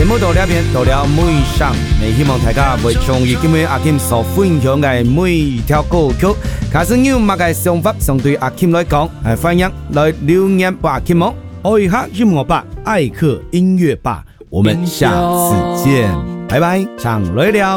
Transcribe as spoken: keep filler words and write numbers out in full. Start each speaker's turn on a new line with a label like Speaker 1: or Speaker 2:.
Speaker 1: 节目到了边，到了尾上，你希望大家会中意今日阿 Kim 所分享嘅每一条歌曲，假使有乜嘅想法，相對阿 Kim 來講，係歡迎來留言俾阿 Kim 哦。愛客音樂吧，愛客音樂吧，我們下次見，拜拜，常來聊。